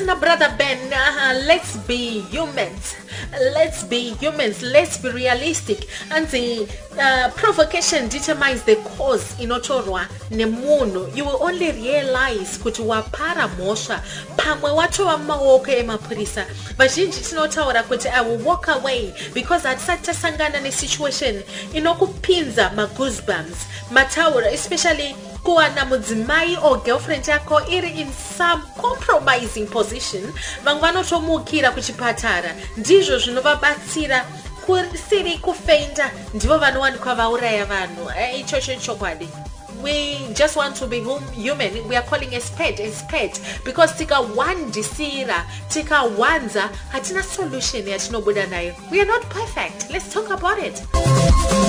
Asina brother Ben, let's be humans. Let's be humans. Let's be realistic. And the provocation determines the cause. Inotorwa nemuno. You will only realize kuti wapara mosha. Pamwe watu wa mawoke emapurisa. Vazhinji tinotaura kuti I will walk away because atisati tasangana ne situation inokupinza ma goosebumps. Mataura, especially kuwa na mudzimai or girlfriend yako iri in some compromising position, vamwe vanotomukira kuchipatara. Ndizvo zvinovabatsira kusiri kufeinda, ndivo vanowanikwa vauraya vanhu. Ichocho chokwadi. We just want to be human. We are calling a spade because tikawandisira, tikawanza hatina solution yatinobuda nayo. We are not perfect. Let's talk about it.